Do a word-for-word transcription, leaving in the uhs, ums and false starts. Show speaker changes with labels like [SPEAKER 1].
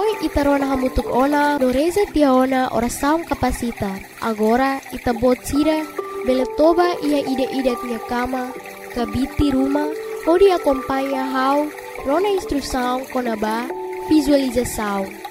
[SPEAKER 1] Poi ita rona hamutuk ona no reza tia ona ora saung kapasitar. Agora ita bot sira bele toba ia ide-ide tia kama kabiti rumah. Hodi acompanha how rona instrução konaba visualização.